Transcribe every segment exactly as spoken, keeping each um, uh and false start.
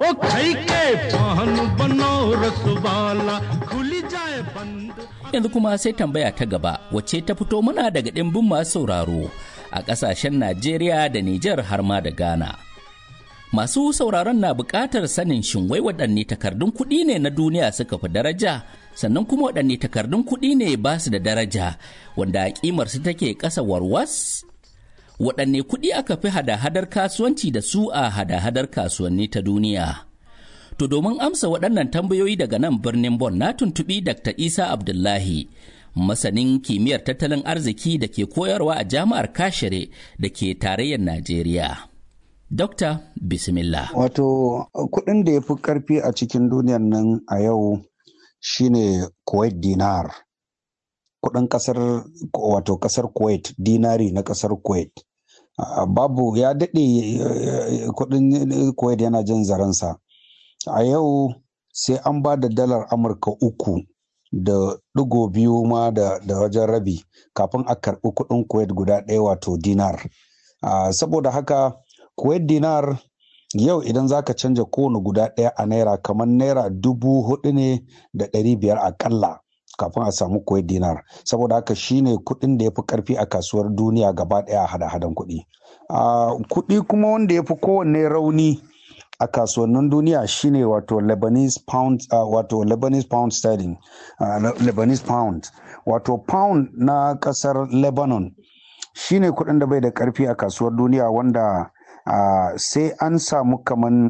खाई के पान बनो रसवाला खुली जाए बंद. Yanzu kuma sai tambaya ta gaba wacce ta fito mana daga ɗimbin masu sauraro a ƙasashen Najeriya da Nijar har ma da Ghana. Masu sauraron na buƙatar sanin shin wai waɗanne takardun kuɗi ne na duniya suka fi daraja, sannan kuma waɗanne takardun kuɗi ne ba su da daraja wanda ƙimarsu take ƙasa warwas? Waɗanne kuɗi aka fi hada-hadar kasuwanci da su a hada-hadar kasuwanni ta duniya? To domin amsa waɗannan tambayoyi daga nan birnin Bon na tuntuɓi Dakta Isa Abdullahi, masanin kimiyyar tattalin arziki da ke koyarwa a jami'ar Kashere da ke tarayyar Najeriya. Dokta, bismillah. Wato, kuɗin da ya fi ƙarfi a cikin duniyar nan a yau shine Kuwait dinar. Kuɗin ƙasar, wato ƙasar Kuwait, dinari na ƙasar Kuwait. Uh, babu ya daɗe uh, kuɗin Kuwait yana jin zaransa. A yau sai an ba da dalar Amurka uku da ɗigo biyu ma da, da wajen rabi kafin a karɓi kuɗin Kuwait guda ɗaya wato dinar. Uh, saboda haka Kuwait dinar yau idan za ka canja kowane guda ɗaya a naira kamar naira dubu hudu ne da ɗari biyar akalla kafin a samu Kuwait dinar. Saboda haka shine kuɗin da ya fi ƙarfi a kasuwar duniya gaba ɗaya a hada-hadan kuɗi. Uh, kuɗi kuma wanda ya fi kowanne rauni a kasuwannin duniya shine wato Lebanese pound, uh, wato Lebanese pound sterling, uh, Lebanese pound, wato pound na ƙasar Lebanon shine kuɗin da bai da ƙarfi a kasuwar duniya wanda Uh, sai an samu kaman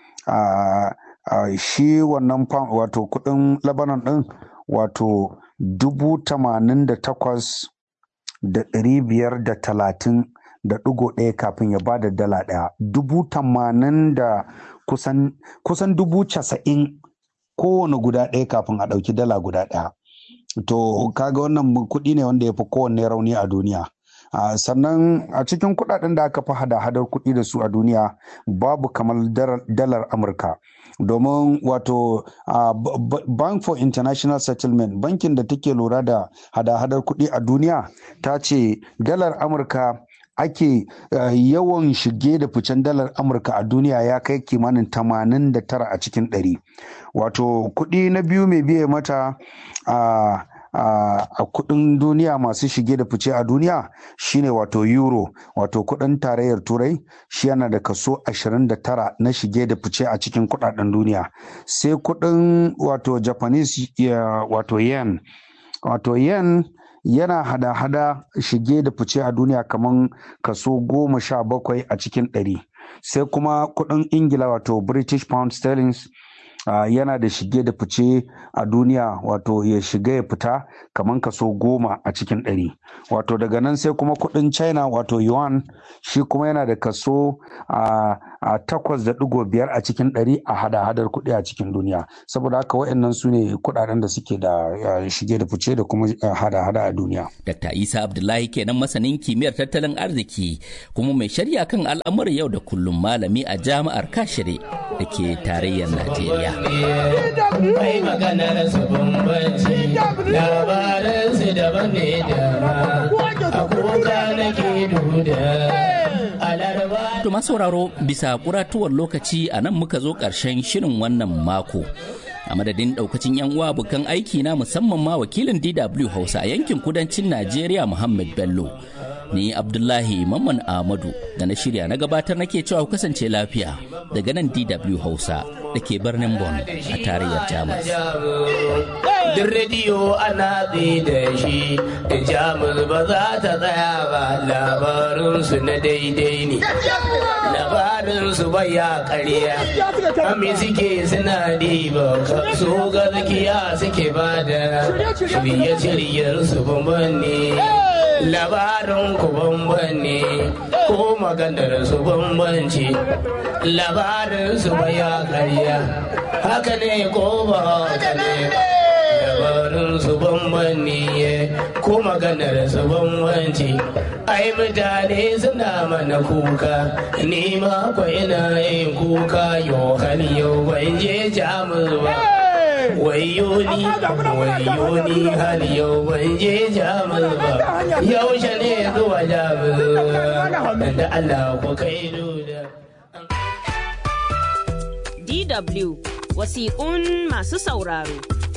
uh, uh, shi wannan wato kudin Lebanon din wato dubu tamanin da takwas da ɗari biyar da talatin da ɗigo ɗaya kafin ya bada dala ɗaya, dubu tamanin da kusan kusan dubu casa'in kowane guda ɗaya kafin a ɗauki dala guda ɗaya. To kaga wannan kuɗi ne wanda ya fi kowanne rauni a duniya. Uh, sannan a cikin kudaden da aka fi hada-hadar kuɗi da su a duniya babu kamar dalar Amurka, domin wato uh, Bank for International Settlement, bankin da take lura da hada-hadar kuɗi a duniya, ta ce dalar Amurka ake uh, yawan shige da ficen dalar Amurka a duniya ya kai kimanin tamanin da tara a cikin ɗari. Wato kuɗi na biyu mai biye mata a uh, Uh, a kudin duniya masu shige da fice a duniya shine wato euro, wato kudin tarayyar turai, shi yana da kaso ashirin da tara na shige da fice a cikin kudaden duniya. Sai kudin wato Japanese uh, wato yen, wato yen yana hada-hada shige da fice a duniya kamar kaso goma sha bakwai a cikin ɗari. Sai kuma kudin Ingila wato British pound sterling, Uh, yana da shige da fice a duniya, wato ya shiga ya fita kamar kaso goma a cikin ɗari. Wato daga nan sai kuma kudin China wato yuan, shi kuma yana da kaso a uh, takwas da ɗigo biyar a cikin ɗari a hada-hadar kuɗi a cikin duniya. Saboda haka waɗannan su ne kuɗaɗen da suke da uh, shige da fice da kuma uh, hada-hada a duniya. Dakta Isa Abdullahi kenan masanin kimiyyar tattalin arziki kuma mai shari'a kan al'amuran yau da kullum, malami a jami'ar Kashere da ke tarayyar Najeriya. Mai maganar su bambanci labaran su daban ne da a kuka nake duda. To masauraro, bisa kuratuwar lokaci a nan muka zo ƙarshen shirin wannan mako. A madadin ɗaukacin 'yan uwa abokan aiki na musamman ma wakilin D W Hausa a yankin kudancin Najeriya Muhammad Bello. Ni Abdullahi Mamman Ahmadu da na shirya na gabatar nake cewa ku kasance lafiya daga nan D W Hausa da ke birnin Bon a tarayyar Jamus. Duk rediyo ana da shi da Jamus ba za ta tsaya ba, labarinsu na daidai ne, labarinsu ba ya karya, ami suke suna diba su gaskiya suke ba da shirye-shiryensu bambam ne. Labarin ku bamban ne ko maganar su bambanci, labarin su baya karya, haka ne ko ba haka ne. Labarin su bamban ne ko maganar su bambanci, ai mutane suna mana kuka, ni ma ko ina yin kuka, yau hali yau ban je Jamus ba. Wayo ni, wayo ni hali yau ban je Jamus ba, yaushe ne zuwa Jamus da Allah ku kai da. D W wasiƙun masu sauraro.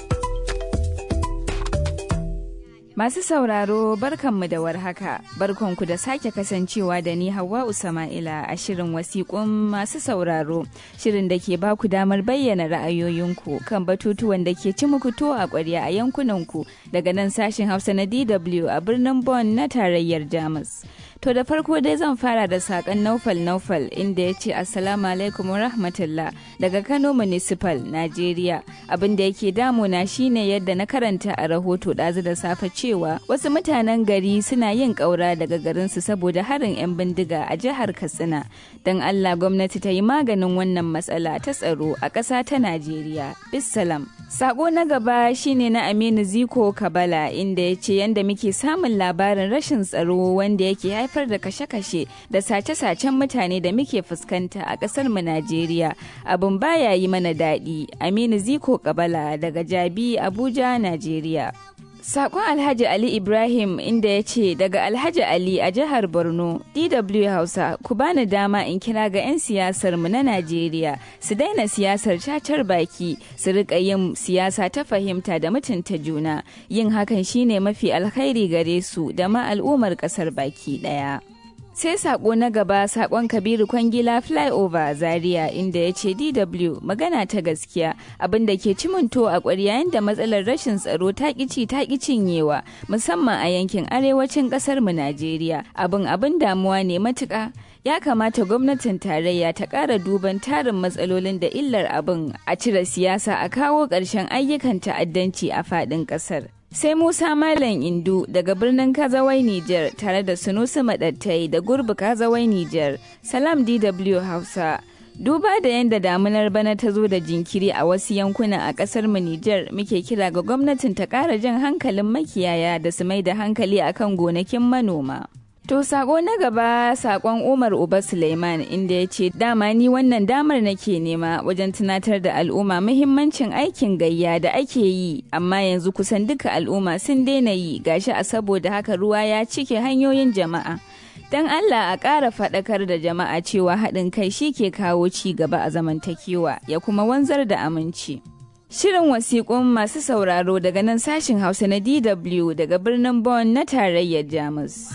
Masu sauraro barkanmu da warhaka, barkanku da sake kasancewa da ni Hawwa'u Sama'ila a shirin wasiƙun masu sauraro, shirin da ke baku damar bayyana ra'ayoyinku kan batutuwan da ke ci muku tuwo a ƙwarya a yankunanku daga nan sashen Hausa na D W a birnin Bonn na tarayyar Jamus. To da farko dai zan fara da saƙon Naufal Naufal inda ya ce Assalamu alaikum wa rahmatullah daga Kano Municipal, Najeriya. Abin da yake damuna shine yadda na karanta a rahoto ɗazu da safe cewa wasu mutanen gari suna yin ƙaura daga garinsu saboda harin 'yan bindiga a jihar Katsina. Don Allah gwamnati ta yi maganin wannan matsala ta tsaro a ƙasa ta Najeriya. Bissalam. Sako na gaba shine na Aminu Ziko Kabala inda ya ce yadda muke samun labarin rashin tsaro wanda yake haifar da kashe-kashe da sace-sacen mutane da muke fuskanta a ƙasar mu Najeriya. Abin baya yi mana daɗi. Aminu Ziko Kabala daga Jabi, Abuja, Najeriya. Sakon Alhaji Ali Ibrahim inda ya ce daga Alhaji Ali a jihar Borno, D W Hausa, ku bani dama in kira ga 'yan siyasar mu na Najeriya su daina siyasar cacar baki, su rika yin siyasa ta fahimta da mutunta juna. Yin hakan shine mafi alkhairi gare su da ma al'ummar kasar baki daya. Sai sako na gaba sakon Kabiru Kwangila Flyover Zaria inda ya ce D W magana ta gaskiya abin da ke ciminto a ƙwarya yanda matsalar rashin tsaro ta ƙici ta ƙi cinyewa musamman a yankin arewacin ƙasar mu Najeriya. Abin abin damuwa ne matuƙa. Ya kamata gwamnatin tarayya ta ƙara duban tarin matsalolin da illar abin a cire siyasa a kawo ƙarshen ayyukan ta'addanci a faɗin ƙasar. Sai Musa Malam Indu daga birnin Kazawai Nijar tare da Sunusi Maɗattai da Gurbi Kazawai Nijar. Salam D W Hausa. Duba da yadda damunar bana ta zo da jinkiri a wasu yankuna a ƙasar mu Nijar, muke kira ga gwamnatin ta ƙara jan hankalin makiyaya da su mai da hankali akan gonakin manoma. To sako na gaba sakon Umar Uba Suleiman inda ya ce dama ni wannan damar nake nema wajen tunatar da al'umma muhimmancin aikin gayya da ake yi, amma yanzu kusan duka al'umma sun daina yi gashi a saboda haka ruwa ya cike hanyoyin jama'a. Don Allah a ƙara faɗakar da jama'a cewa haɗin kai shi ke kawo ci gaba a zamantakewa ya kuma wanzar da aminci. Shirin wasiƙun masu sauraro daga nan sashin Hausa na D W daga birnin Bonn na tarayyar Jamus.